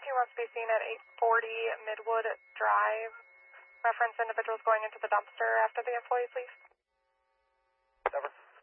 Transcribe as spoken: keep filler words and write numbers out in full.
He wants to be seen at eight forty Midwood Drive. Reference individuals going into the dumpster after the employees leave. Over.